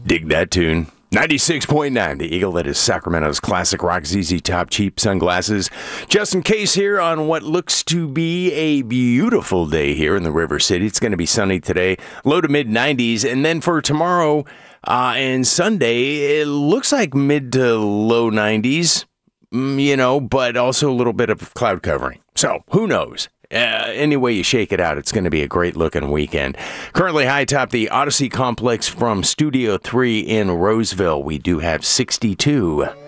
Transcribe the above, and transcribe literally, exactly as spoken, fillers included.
Dig that tune. ninety-six point nine, The Eagle. That is Sacramento's classic rock Z Z Top cheap sunglasses. Justin Case here on what looks to be a beautiful day here in the River City. It's going to be sunny today, low to mid nineties. And then for tomorrow uh, and Sunday, it looks like mid to low nineties, you know, but also a little bit of cloud covering. So who knows? Uh, any way you shake it out, it's going to be a great looking weekend. Currently high top the Odyssey Complex from Studio three in Roseville. We do have sixty-two.